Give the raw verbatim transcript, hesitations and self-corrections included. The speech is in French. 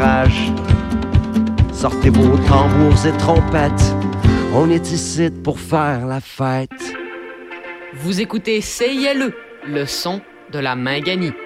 garage. Sortez vos tambours et trompettes, on est ici pour faire la fête. Vous écoutez C I L E, le son de la Minganie.